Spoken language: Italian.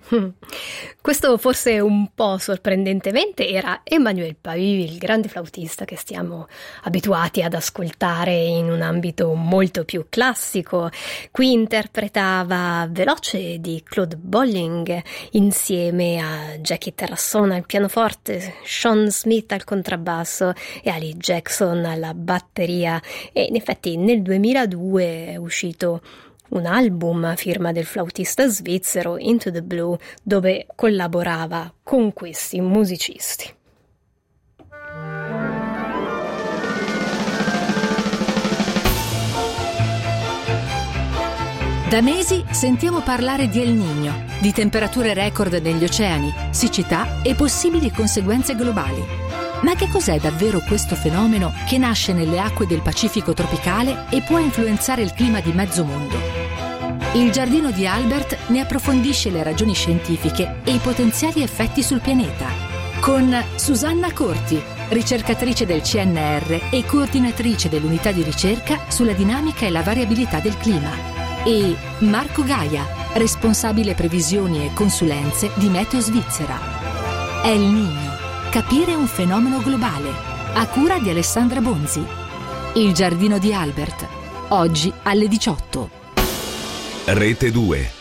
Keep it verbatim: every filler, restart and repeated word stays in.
Questo forse un po' sorprendentemente era Emmanuel Pavis, il grande flautista che stiamo abituati ad ascoltare in un ambito molto più classico. Qui interpretava Veloce di Claude Bolling insieme a Jackie Terrasson al pianoforte, Sean Smith al contrabbasso e Ali Jackson alla batteria, e in effetti nel duemiladue è uscito un album a firma del flautista svizzero Into the Blue, dove collaborava con questi musicisti. Da mesi sentiamo parlare di El Niño, di temperature record negli oceani, siccità e possibili conseguenze globali. Ma che cos'è davvero questo fenomeno che nasce nelle acque del Pacifico tropicale e può influenzare il clima di mezzo mondo? Il Giardino di Albert ne approfondisce le ragioni scientifiche e i potenziali effetti sul pianeta. Con Susanna Corti, ricercatrice del C N R e coordinatrice dell'unità di ricerca sulla dinamica e la variabilità del clima, e Marco Gaia, responsabile previsioni e consulenze di Meteo Svizzera. El Niño. Capire un fenomeno globale, a cura di Alessandra Bonzi. Il Giardino di Albert, oggi alle diciotto. Rete due.